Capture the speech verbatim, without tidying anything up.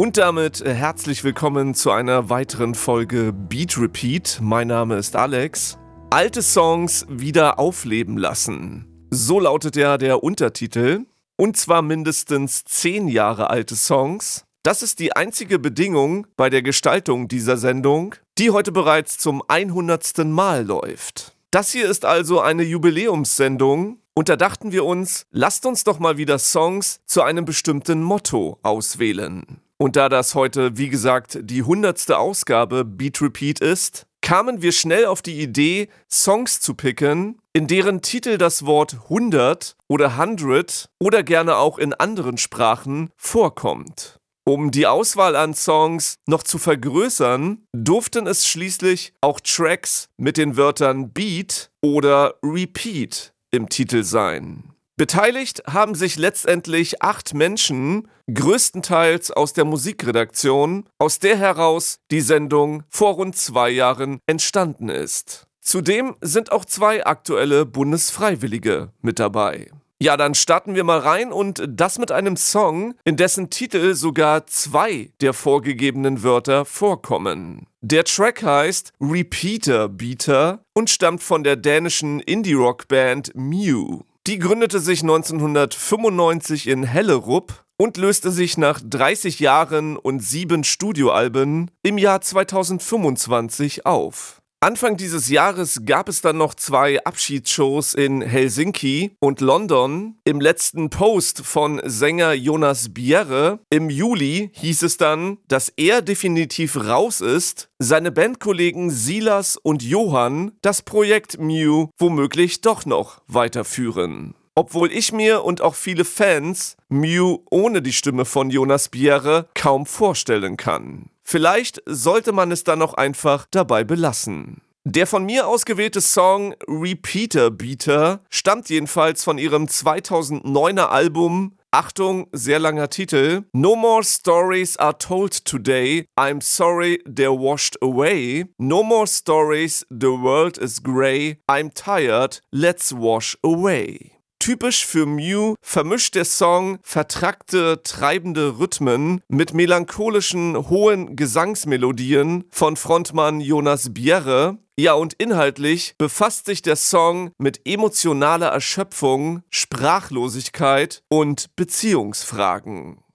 Und damit äh, herzlich willkommen zu einer weiteren Folge Beat Repeat. Mein Name ist Alex. Alte Songs wieder aufleben lassen. So lautet ja der Untertitel. Und zwar mindestens zehn Jahre alte Songs. Das ist die einzige Bedingung bei der Gestaltung dieser Sendung, die heute bereits zum hundertsten Mal läuft. Das hier ist also eine Jubiläumssendung. Und da dachten wir uns, lasst uns doch mal wieder Songs zu einem bestimmten Motto auswählen. Und da das heute, wie gesagt, die hundertste Ausgabe Beat Repeat ist, kamen wir schnell auf die Idee, Songs zu picken, in deren Titel das Wort hundert oder hundred oder gerne auch in anderen Sprachen vorkommt. Um die Auswahl an Songs noch zu vergrößern, durften es schließlich auch Tracks mit den Wörtern Beat oder Repeat im Titel sein. Beteiligt haben sich letztendlich acht Menschen, größtenteils aus der Musikredaktion, aus der heraus die Sendung vor rund zwei Jahren entstanden ist. Zudem sind auch zwei aktuelle Bundesfreiwillige mit dabei. Ja, dann starten wir mal rein und das mit einem Song, in dessen Titel sogar zwei der vorgegebenen Wörter vorkommen. Der Track heißt Repeater Beater und stammt von der dänischen Indie-Rock-Band Mew. Die gründete sich neunzehnhundertfünfundneunzig in Hellerup und löste sich nach dreißig Jahren und sieben Studioalben im Jahr zweitausendfünfundzwanzig auf. Anfang dieses Jahres gab es dann noch zwei Abschiedsshows in Helsinki und London. Im letzten Post von Sänger Jonas Bjerre im Juli hieß es dann, dass er definitiv raus ist, seine Bandkollegen Silas und Johann das Projekt Mew womöglich doch noch weiterführen. Obwohl ich mir und auch viele Fans Mew ohne die Stimme von Jonas Bjerre kaum vorstellen kann. Vielleicht sollte man es dann auch einfach dabei belassen. Der von mir ausgewählte Song Repeater Beater stammt jedenfalls von ihrem zweitausenddeuner Album, Achtung, sehr langer Titel, No More Stories Are Told Today, I'm Sorry They're Washed Away, No More Stories, The World Is Grey, I'm Tired, Let's Wash Away. Typisch für Mew vermischt der Song vertrackte, treibende Rhythmen mit melancholischen, hohen Gesangsmelodien von Frontmann Jonas Bjerre. Ja, und inhaltlich befasst sich der Song mit emotionaler Erschöpfung, Sprachlosigkeit und Beziehungsfragen.